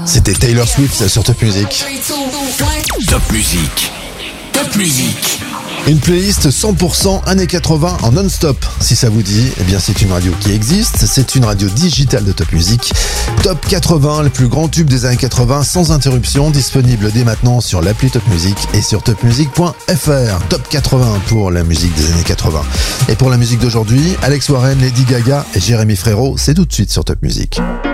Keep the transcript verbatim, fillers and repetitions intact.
C'était Taylor Swift sur Top Music. Top Music. Top Music. Une playlist cent pour cent années quatre-vingts en non-stop. Si ça vous dit, eh bien c'est une radio qui existe. C'est une radio digitale de Top Music. Top quatre-vingts, les plus grands tubes des années quatre-vingts sans interruption, disponible dès maintenant sur l'appli Top Music et sur top music point f r. Top quatre-vingts pour la musique des années quatre-vingts. Et pour la musique d'aujourd'hui, Alex Warren, Lady Gaga et Jérémy Frérot, c'est tout de suite sur Top Music.